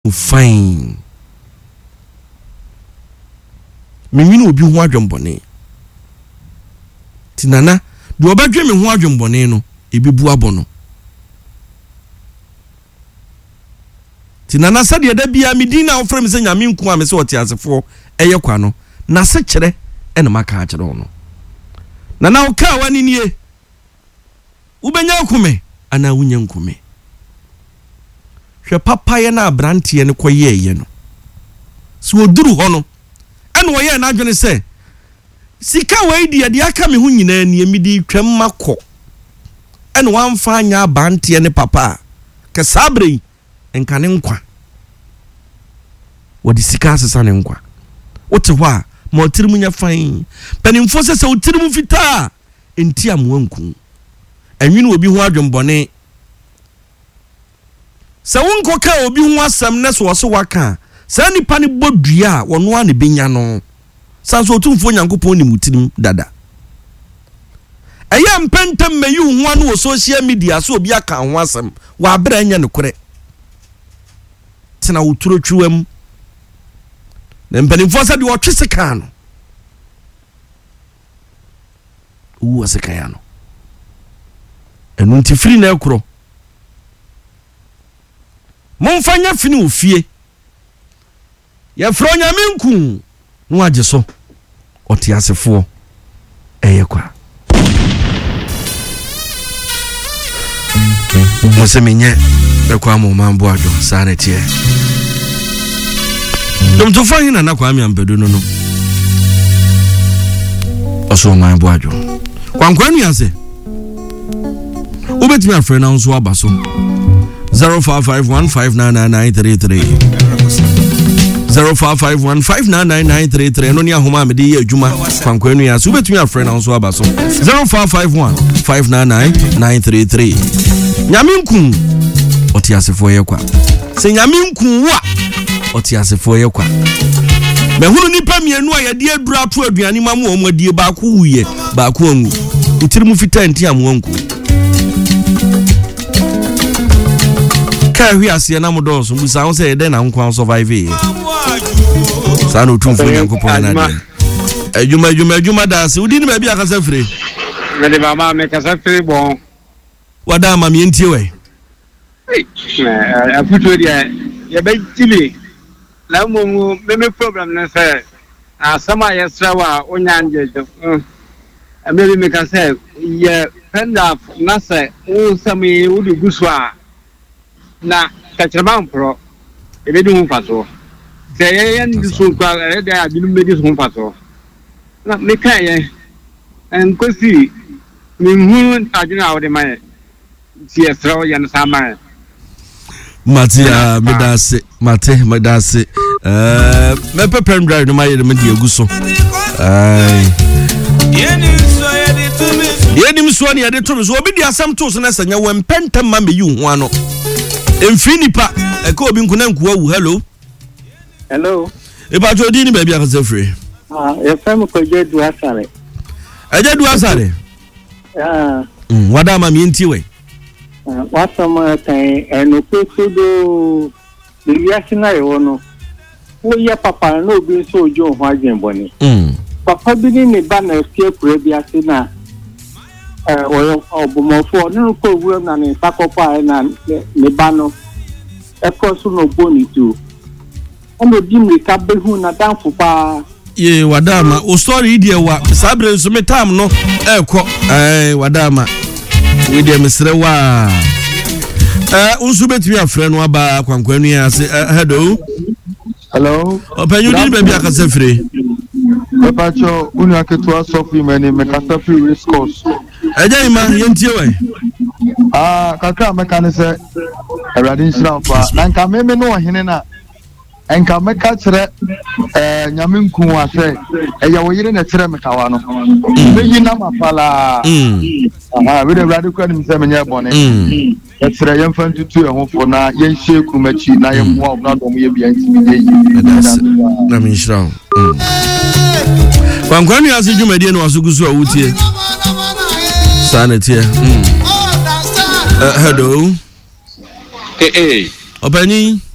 fine menwini obi ho adwembone tinana de obadwe me ho adwembone no ebibu abono tinana sade da bia medina ofrem se nyame nku ame se otiasefo eye kwa no na se kire ene maka kire no na oka wani nie ubenya nkume ana wunya nkume hwe papa ye na abrante ne koye ye no so oduru ho no ene wo ye na adwene se sika we di aka me ho nyina ni emidi twam makọ ene wamfa anya abante ne papa ka sabre enka ne nkwa wodi sika asesa ne nkwa wote ho a ma otirimu nya fan panimfo se otirimu fita enti amwanku enwini obi ho adwembone se wonko ka obi ho asem ne so waka sa nipa ne bodua wono a ne benya no sanso otumfo nyankopon ni mutirim dada eya mpentem mayu ho no social media so obi aka ho asem wa abra anya ne kore tena uturotwuam na mpanimfo sa de wotwe seka no uwa seka ya no enu nti firi na ekro momfanya fini ofie ya fronya minku no agye so otiasefo eye kwa mosemenye ekwa mo mambo adwo sare tie dum to fa hina na kwa mi ambedo no oso mambo adwo kwankwanu yase ubetimi afre na nso abaso 0551599933 0551599933 no ni ahoma amede ye adwuma kwankwanu yase ubetimi afre na nso abaso 0551599933 nyaminku otiasefo ye kwa se nyaminku wa otiasefo ye kwa mehunu nipa mienu a yede adura to aduane mamu omwadie ba ko wuye ba ko angu utirimu fita enti amwanku ka hwi ase na modoso busa ho se yede na nkwan survive sa no tumfo nyankopon na de adwuma da se udi ni ba bia kasa fire mede mama me kasa fire bon wada ma me ntie we afuto dia ya be tili la mo me problem na say asama yesrawa onyanje ameli me kasa ye penda na say o sami udi guswa na kachama pro ebe du faso se ye ndi so kwa e da abinu medi so faso na me kan ye en kosi mi hu ajuna awde mai si esrawa yan sama Matia medase medase me pepem drive no maye me di aguso yenim so ne yede to me so obi di asam to so na sanya wempentem ma me yu ho ano emfinipa e ka obi nkuna nkuwa wu hello ba to di ni ba bia ka sefre e fam ko jedu asare ejedu asare wada ma mi nti we wasama kan eno pesudo biasina yono wo ya papa na obi so ojo ho agenboni papa bi ni ba na fie kure biasina oyo obumofo ninu ko wu na ni sakopa na ne ba no e ko so no boni tu ono dimri ka behu na danfo pa ye wadama o story die wa sabre so metam no eko wadama we dey mesre wa unsu betimi afre no aba kwankwanu ya se hello openyu di be bia ka sefre Papacho unu aketua sofi meni mekasa free race course ma yentie we kaka meka se erade nshira fa na nka meme no ohene na enka meka kire nyame nku ahwe eya wo yire na kire mekawa no meyi na mafala we de erade kwa ni se menye bone kire yemfa ntutu ehofo na yenhye kumachi na yemwa obna dom ye bia nti ye na minshira kwankwanu ya se dwumadie no asugusu awutie sanatie hello eh opani